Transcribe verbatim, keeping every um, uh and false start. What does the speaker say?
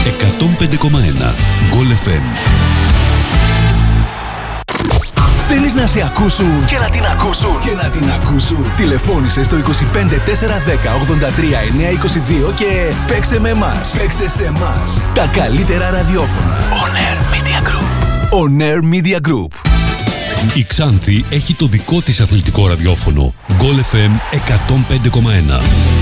εκατόν πέντε κόμμα ένα Goal εφ εμ. Θέλεις να σε ακούσουν και να την ακούσουν και να την ακούσουν. Τηλεφώνησε στο είκοσι πέντε τετρακόσια δέκα ογδόντα τρία εννιακόσια είκοσι δύο και παίξε με εμάς. Παίξε σε εμάς. Τα καλύτερα ραδιόφωνα. On Air Media Group. On Air Media Group. Η Ξάνθη έχει το δικό της αθλητικό ραδιόφωνο. Goal εφ εμ εκατόν πέντε κόμμα ένα.